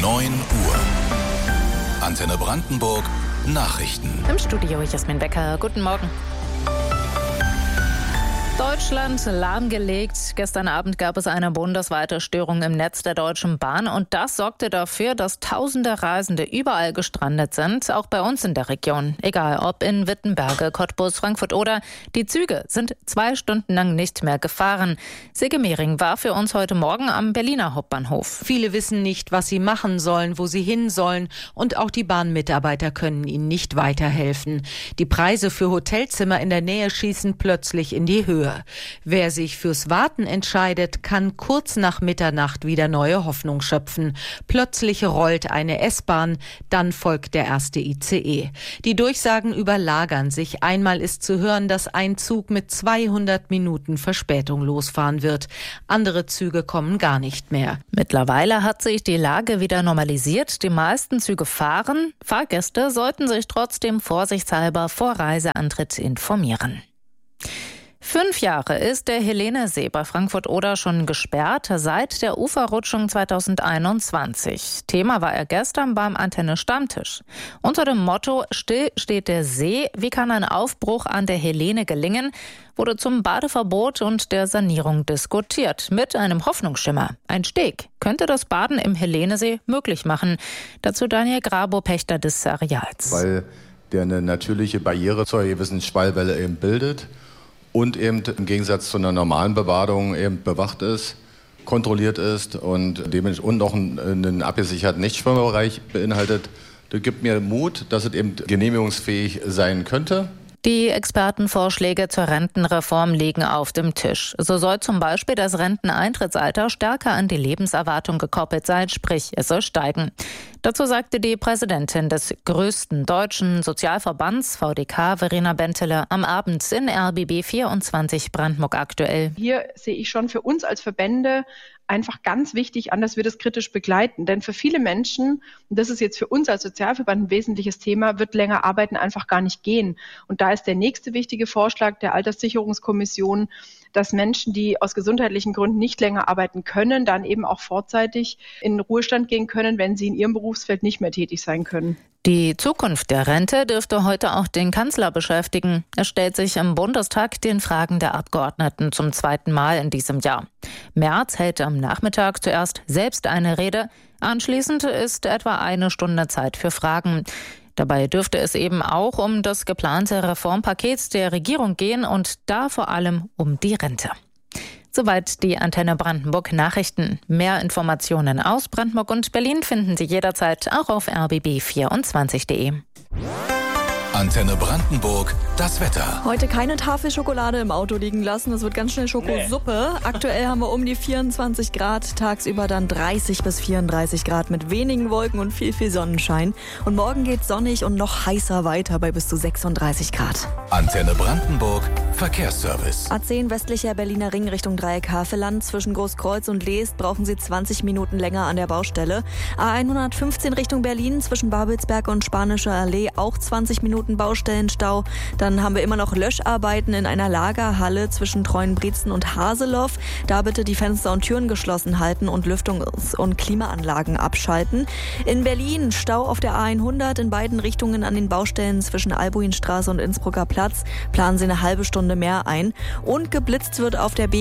9 Uhr. Antenne Brandenburg Nachrichten. Im Studio Jasmin Becker. Guten Morgen. Deutschland lahmgelegt. Gestern Abend gab es eine bundesweite Störung im Netz der Deutschen Bahn und das sorgte dafür, dass tausende Reisende überall gestrandet sind, auch bei uns in der Region. Egal ob in Wittenberge, Cottbus, Frankfurt oder die Züge sind 2 Stunden lang nicht mehr gefahren. Sigge Mehring war für uns heute Morgen am Berliner Hauptbahnhof. Viele wissen nicht, was sie machen sollen, wo sie hin sollen und auch die Bahnmitarbeiter können ihnen nicht weiterhelfen. Die Preise für Hotelzimmer in der Nähe schießen plötzlich in die Höhe. Wer sich fürs Warten entscheidet, kann kurz nach Mitternacht wieder neue Hoffnung schöpfen. Plötzlich rollt eine S-Bahn, dann folgt der erste ICE. Die Durchsagen überlagern sich. Einmal ist zu hören, dass ein Zug mit 200 Minuten Verspätung losfahren wird. Andere Züge kommen gar nicht mehr. Mittlerweile hat sich die Lage wieder normalisiert. Die meisten Züge fahren. Fahrgäste sollten sich trotzdem vorsichtshalber vor Reiseantritt informieren. 5 Jahre ist der Helenesee bei Frankfurt-Oder schon gesperrt, seit der Uferrutschung 2021. Thema war er gestern beim Antenne-Stammtisch. Unter dem Motto »Still steht der See, wie kann ein Aufbruch an der Helene gelingen?« wurde zum Badeverbot und der Sanierung diskutiert, mit einem Hoffnungsschimmer. Ein Steg könnte das Baden im Helenesee möglich machen. Dazu Daniel Grabo, Pächter des Areals. Weil der eine natürliche Barriere zur gewissen Schwallwelle eben bildet. Und eben im Gegensatz zu einer normalen Bebadung eben bewacht ist, kontrolliert ist und noch einen abgesicherten Nichtschwimmerbereich beinhaltet. Das gibt mir Mut, dass es eben genehmigungsfähig sein könnte. Die Expertenvorschläge zur Rentenreform liegen auf dem Tisch. So soll zum Beispiel das Renteneintrittsalter stärker an die Lebenserwartung gekoppelt sein, sprich es soll steigen. Dazu sagte die Präsidentin des größten deutschen Sozialverbands, VDK, Verena Bentele, am Abend in RBB 24 Brandenburg aktuell. Hier sehe ich schon für uns als Verbände einfach ganz wichtig an, dass wir das kritisch begleiten. Denn für viele Menschen, und das ist jetzt für uns als Sozialverband ein wesentliches Thema, wird länger arbeiten einfach gar nicht gehen. Und da ist der nächste wichtige Vorschlag der Alterssicherungskommission, dass Menschen, die aus gesundheitlichen Gründen nicht länger arbeiten können, dann eben auch vorzeitig in den Ruhestand gehen können, wenn sie in ihrem Berufsfeld nicht mehr tätig sein können. Die Zukunft der Rente dürfte heute auch den Kanzler beschäftigen. Er stellt sich im Bundestag den Fragen der Abgeordneten zum 2. Mal in diesem Jahr. Merz hält am Nachmittag zuerst selbst eine Rede. Anschließend ist etwa 1 Stunde Zeit für Fragen. Dabei dürfte es eben auch um das geplante Reformpaket der Regierung gehen und da vor allem um die Rente. Soweit die Antenne Brandenburg Nachrichten. Mehr Informationen aus Brandenburg und Berlin finden Sie jederzeit auch auf rbb24.de. Antenne Brandenburg, das Wetter. Heute keine Tafel Schokolade im Auto liegen lassen. Es wird ganz schnell Schokosuppe. Aktuell haben wir um die 24 Grad, tagsüber dann 30 bis 34 Grad mit wenigen Wolken und viel Sonnenschein. Und morgen geht's sonnig und noch heißer weiter bei bis zu 36 Grad. Antenne Brandenburg, Verkehrsservice. A10 westlicher Berliner Ring Richtung Dreieck Havelland. Zwischen Großkreuz und Leest brauchen Sie 20 Minuten länger an der Baustelle. A115 Richtung Berlin zwischen Babelsberg und Spanischer Allee auch 20 Minuten Baustellenstau. Dann haben wir immer noch Löscharbeiten in einer Lagerhalle zwischen Treuenbrietzen und Haseloff. Da bitte die Fenster und Türen geschlossen halten und Lüftungs- und Klimaanlagen abschalten. In Berlin Stau auf der A100 in beiden Richtungen an den Baustellen zwischen Albuinstraße und Innsbrucker Platz. Planen Sie eine halbe Stunde mehr ein. Und geblitzt wird auf der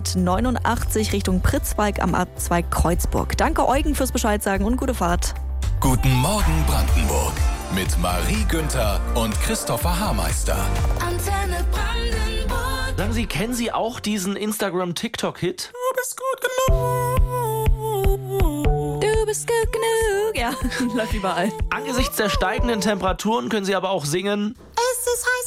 B189 Richtung Pritzwalk am Abzweig Kreuzburg. Danke Eugen fürs Bescheid sagen und gute Fahrt. Guten Morgen Brandenburg mit Marie Günther und Christopher Haarmeister. Antenne Brandenburg. Sagen Sie, kennen Sie auch diesen Instagram-TikTok-Hit? Du bist gut genug. Du bist gut genug. Ja, läuft überall. Angesichts der steigenden Temperaturen können Sie aber auch singen.